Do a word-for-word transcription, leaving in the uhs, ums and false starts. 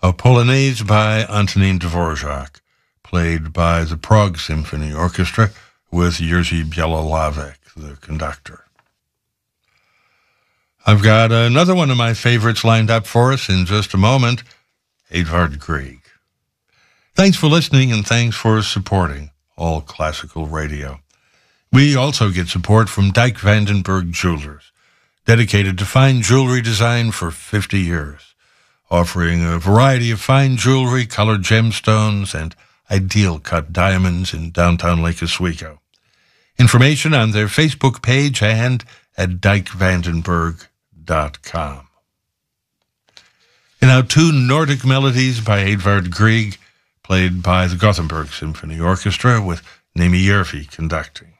a Polonaise by Antonin Dvorak, played by the Prague Symphony Orchestra with Jerzy Bielolavec, the conductor. I've got another one of my favorites lined up for us in just a moment, Edvard Grieg. Thanks for listening, and thanks for supporting All Classical Radio. We also get support from Dijk van den Berg Jewelers, dedicated to fine jewelry design for fifty years, offering a variety of fine jewelry, colored gemstones, and ideal cut diamonds in downtown Lake Oswego. Information on their Facebook page and at dijk van den berg dot com. And now two Nordic melodies by Edvard Grieg, played by the Gothenburg Symphony Orchestra with Nemi Järvi conducting.